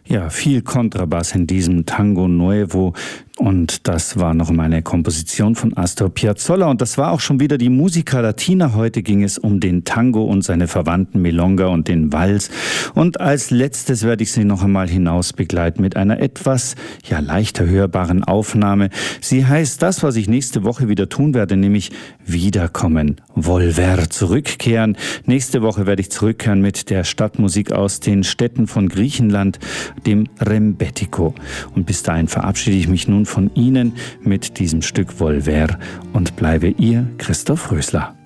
Ja, viel Kontrabass in diesem Tango Nuevo. Und das war noch mal eine Komposition von Astor Piazzolla. Und das war auch schon wieder die Musica Latina. Heute ging es um den Tango und seine Verwandten Milonga und den Vals. Und als letztes werde ich Sie noch einmal hinaus begleiten mit einer etwas leichter hörbaren Aufnahme. Sie heißt das, was ich nächste Woche wieder tun werde, nämlich wiederkommen, Volver, zurückkehren. Nächste Woche werde ich zurückkehren mit der Stadtmusik aus den Städten von Griechenland, dem Rembetiko. Und bis dahin verabschiede ich mich nun von Ihnen mit diesem Stück Volver und bleibe Ihr Christoph Rösler.